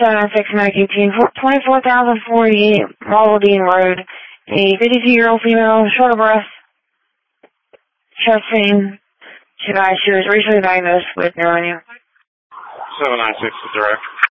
796 Mac 18, 24,048 Mauldine Road. A 52-year-old female, short of breath, chest pain. She was recently diagnosed with pneumonia. 796 is direct.